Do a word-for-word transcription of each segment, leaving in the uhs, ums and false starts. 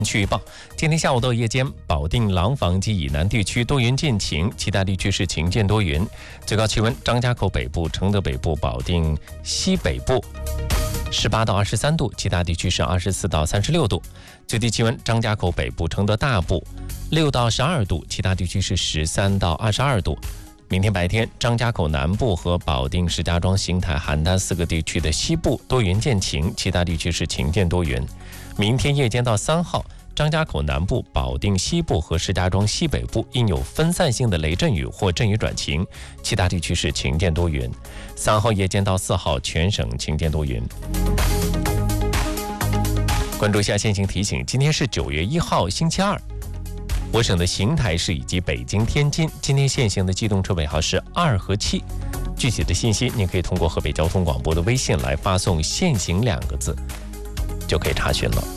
气预报，今天下午到夜间，保定廊坊及以南地区多云见晴，其他地区是晴间多云。最高气温，张家口北部、承德北部、保定西北部十八到二十三度，其他地区是二十四到三十六度。最低气温，张家口北部、承德大部六到十二度，其他地区是十三到二十二度。明天白天，张家口南部和保定、石家庄、邢台、邯郸四个地区的西部多云见晴，其他地区是晴间多云。明天夜间到三号，张家口南部、保定西部和石家庄西北部应有分散性的雷阵雨或阵雨转晴，其他地区是晴间多云。三号夜间到四号，全省晴间多云。关注一下现行提醒，今天是九月一号，星期二。我省的邢台市以及北京、天津今天现行的机动车尾号是二和七。具体的信息，您可以通过河北交通广播的微信来发送"限行"两个字，就可以查询了。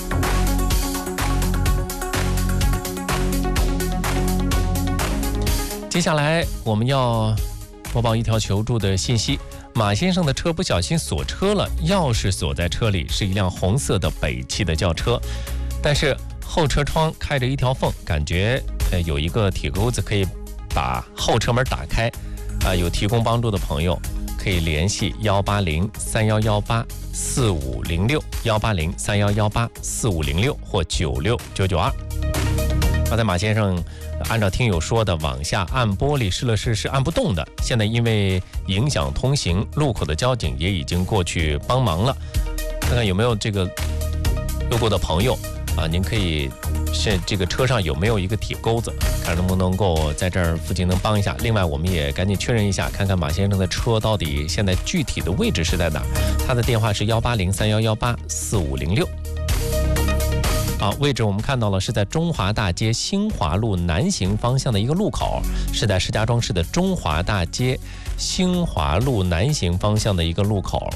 接下来我们要播报一条求助的信息：马先生的车不小心锁车了，钥匙锁在车里，是一辆红色的北汽的轿车，但是后车窗开着一条缝，感觉呃有一个铁钩子可以把后车门打开。啊、呃，有提供帮助的朋友可以联系幺八零三幺幺八四五零六幺八零三幺幺八四五零六或九六九九二。刚才马先生按照听友说的，往下按玻璃试了试是按不动的，现在因为影响通行，路口的交警也已经过去帮忙了，看看有没有这个路过的朋友啊，您可以是这个车上有没有一个铁钩子，看能不能够在这儿附近能帮一下。另外我们也赶紧确认一下，看看马先生的车到底现在具体的位置是在哪儿。他的电话是幺八零三幺幺八四五零六。好，位置我们看到了，是在中华大街新华路南行方向的一个路口，是在石家庄市的中华大街新华路南行方向的一个路口。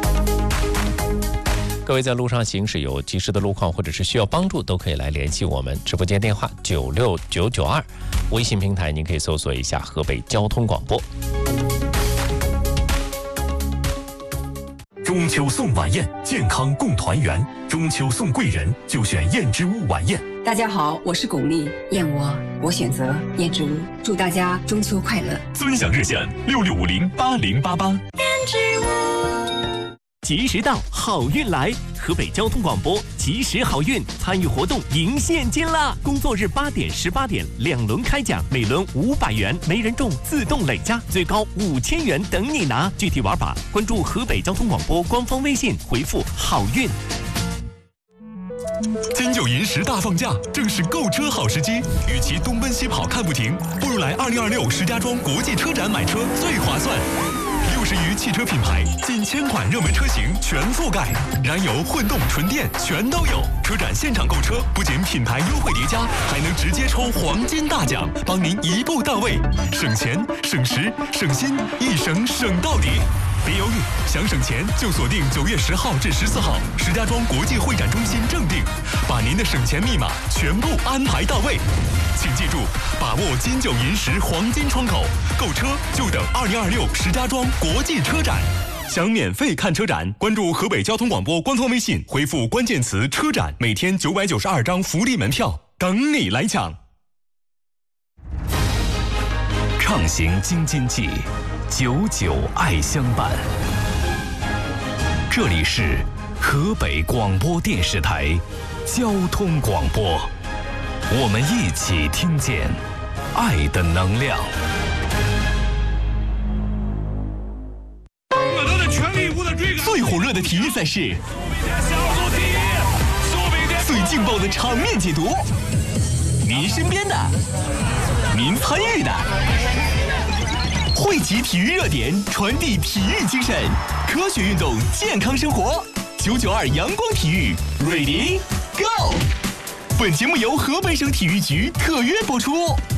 各位在路上行驶有及时的路况或者是需要帮助，都可以来联系我们。直播间电话九六九九二，微信平台您可以搜索一下河北交通广播。 中秋送晚宴，健康共团圆。中秋送贵人，就选燕之屋晚宴。 大家好，我是巩俐，燕窝我选择燕之屋，祝大家中秋快乐。 尊享热线六六五零八零八八。燕之屋。吉时到，好运来！河北交通广播吉时好运参与活动赢现金啦！工作日八点、十八点两轮开奖，每轮五百元，没人中自动累加，最高五千元等你拿。具体玩法关注河北交通广播官方微信，回复好运。 金九银十大放假，正是购车好时机。与其东奔西跑看不停，不如来二零二六石家庄国际车展买车最划算。六十余汽车品牌，近千款热门车型全覆盖，燃油、混动、纯电全都有。车展现场购车，不仅品牌优惠叠加，还能直接抽黄金大奖，帮您一步到位，省钱、省时、省心，一省省到底。别犹豫，想省钱就锁定九月十号至十四号，石家庄国际会展中心正定，把您的省钱密码全部安排到位。请记住，把握金九银十黄金窗口，购车就等二零二六石家庄国际车展。想免费看车展，关注河北交通广播官方微信，回复关键词“车展”，每天九百九十二张福利门票等你来抢。 畅行京津冀，久久爱相伴。这里是河北广播电视台交通广播，我们一起听见爱的能量。 最火热的体育赛事，最劲爆的场面解读，您身边的，您参与的，汇集体育热点，传递体育精神，科学运动，健康生活。九九二阳光体育 ，Ready Go！ 本节目由河北省体育局特约播出。